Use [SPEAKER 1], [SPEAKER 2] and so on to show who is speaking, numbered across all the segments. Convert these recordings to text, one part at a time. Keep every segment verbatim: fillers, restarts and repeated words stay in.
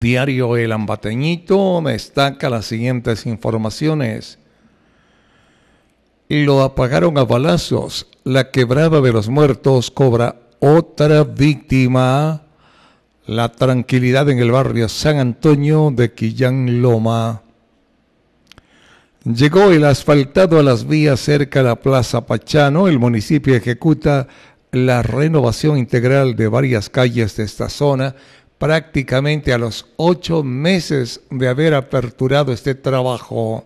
[SPEAKER 1] Diario El Ambateñito destaca las siguientes informaciones. Lo apagaron a balazos. La Quebrada de los Muertos cobra otra víctima. La tranquilidad en el barrio San Antonio de Quillán Loma. Llegó el asfaltado a las vías cerca de la Plaza Pachano. El municipio ejecuta la renovación integral de varias calles de esta zona, prácticamente a los ocho meses de haber aperturado este trabajo.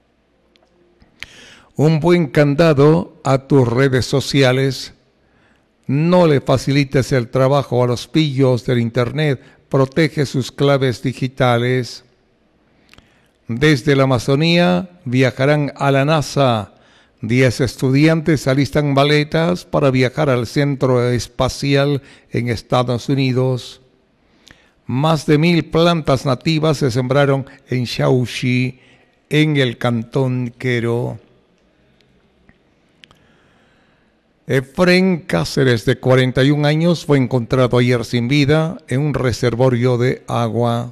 [SPEAKER 1] Un buen candado a tus redes sociales. No le facilites el trabajo a los pillos del internet. Protege sus claves digitales. Desde la Amazonía viajarán a la NASA. Diez estudiantes alistan maletas para viajar al centro espacial en Estados Unidos. Más de mil plantas nativas se sembraron en Xauxi, en el Cantón Quero. Efren Cáceres, de cuarenta y un años, fue encontrado ayer sin vida en un reservorio de agua.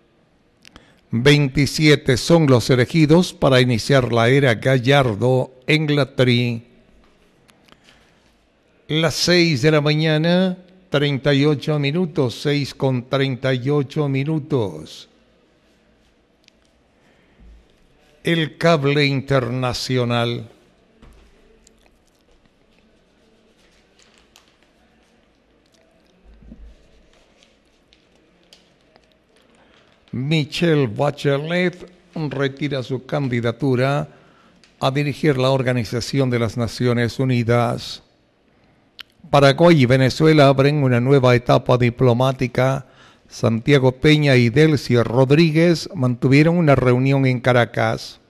[SPEAKER 1] veintisiete son los elegidos para iniciar la era Gallardo en la Tri. Las seis de la mañana, treinta y ocho minutos, seis con treinta y ocho minutos. El cable internacional. Michelle Bachelet retira su candidatura a dirigir la Organización de las Naciones Unidas. Paraguay y Venezuela abren una nueva etapa diplomática. Santiago Peña y Delcy Rodríguez mantuvieron una reunión en Caracas.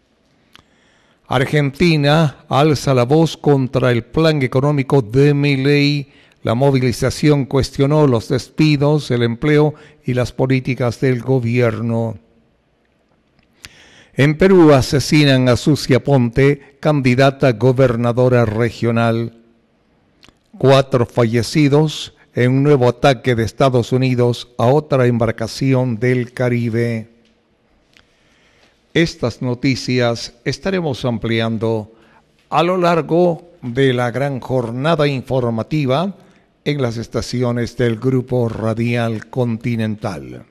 [SPEAKER 1] Argentina alza la voz contra el plan económico de Milei. La movilización cuestionó los despidos, el empleo y las políticas del gobierno. En Perú asesinan a Sucia Ponte, candidata gobernadora regional. Cuatro fallecidos en un nuevo ataque de Estados Unidos a otra embarcación del Caribe. Estas noticias estaremos ampliando a lo largo de la gran jornada informativa en las estaciones del Grupo Radial Continental.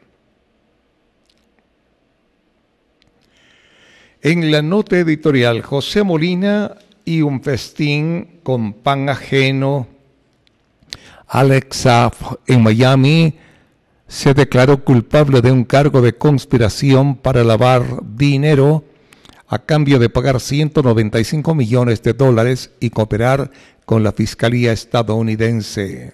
[SPEAKER 1] En la nota editorial, José Molina y un festín con pan ajeno. Alex Saab en Miami se declaró culpable de un cargo de conspiración para lavar dinero a cambio de pagar ciento noventa y cinco millones de dólares y cooperar con la Fiscalía estadounidense.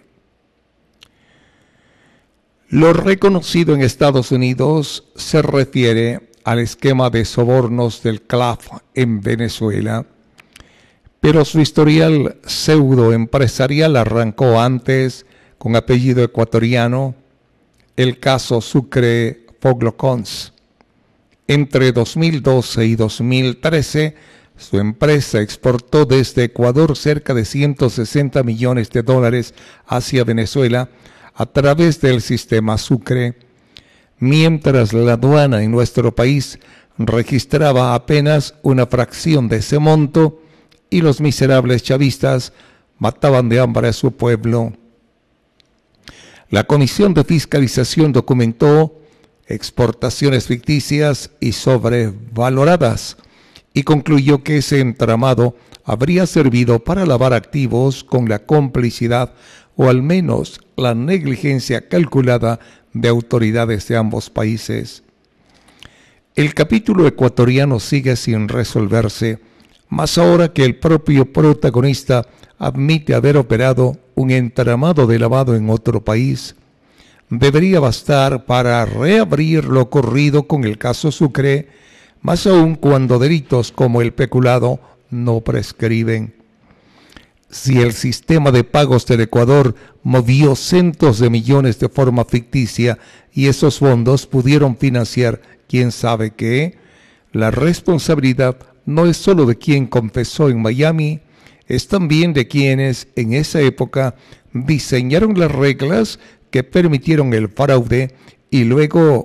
[SPEAKER 1] Lo reconocido en Estados Unidos se refiere al esquema de sobornos del C L A F en Venezuela, pero su historial pseudoempresarial arrancó antes con apellido ecuatoriano, el caso Sucre Foglocons. Entre dos mil doce y dos mil trece, su empresa exportó desde Ecuador cerca de ciento sesenta millones de dólares hacia Venezuela a través del sistema Sucre, mientras la aduana en nuestro país registraba apenas una fracción de ese monto y los miserables chavistas mataban de hambre a su pueblo. La Comisión de Fiscalización documentó exportaciones ficticias y sobrevaloradas y concluyó que ese entramado habría servido para lavar activos con la complicidad o al menos la negligencia calculada de autoridades de ambos países. El capítulo ecuatoriano sigue sin resolverse, más ahora que el propio protagonista admite haber operado un entramado de lavado en otro país. Debería bastar para reabrir lo ocurrido con el caso Sucre, más aún cuando delitos como el peculado no prescriben. Si el sistema de pagos del Ecuador movió cientos de millones de forma ficticia y esos fondos pudieron financiar quién sabe qué, la responsabilidad no es solo de quien confesó en Miami, es también de quienes en esa época diseñaron las reglas que permitieron el fraude y luego